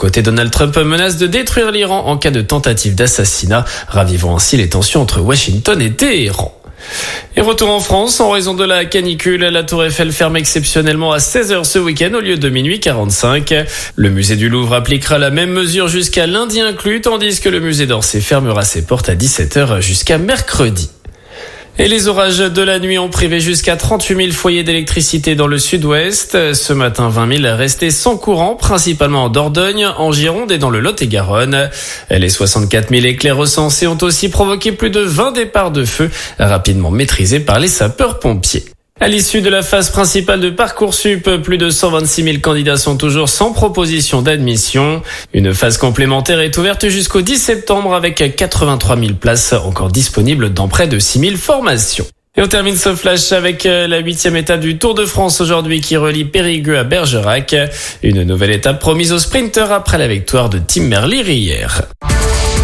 côté, Donald Trump menace de détruire l'Iran en cas de tentative d'assassinat, ravivant ainsi les tensions entre Washington et Téhéran. Et retour en France, en raison de la canicule, la Tour Eiffel ferme exceptionnellement à 16h ce week-end au lieu de minuit 45. Le musée du Louvre appliquera la même mesure jusqu'à lundi inclus, tandis que le musée d'Orsay fermera ses portes à 17h jusqu'à mercredi. Et les orages de la nuit ont privé jusqu'à 38 000 foyers d'électricité dans le sud-ouest. Ce matin, 20 000 restaient sans courant, principalement en Dordogne, en Gironde et dans le Lot-et-Garonne. Les 64 000 éclairs recensés ont aussi provoqué plus de 20 départs de feu, rapidement maîtrisés par les sapeurs-pompiers. À l'issue de la phase principale de Parcoursup, plus de 126 000 candidats sont toujours sans proposition d'admission. Une phase complémentaire est ouverte jusqu'au 10 septembre avec 83 000 places encore disponibles dans près de 6 000 formations. Et on termine ce flash avec la 8e étape du Tour de France aujourd'hui qui relie Périgueux à Bergerac. Une nouvelle étape promise aux sprinteurs après la victoire de Tim Merlier hier.